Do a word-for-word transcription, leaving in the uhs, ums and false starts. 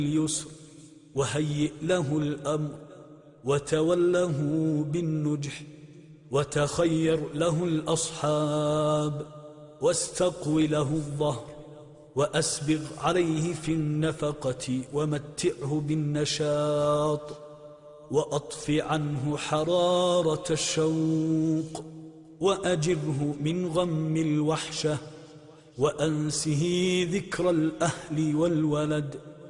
اليسر وهيئ له الأمر وتوله بالنجح وتخير له الأصحاب واستقو له الظهر وأسبغ عليه في النفقة ومتعه بالنشاط وأطف عنه حرارة الشوق وأجره من غم الوحشة وأنسه ذكر الأهل والولد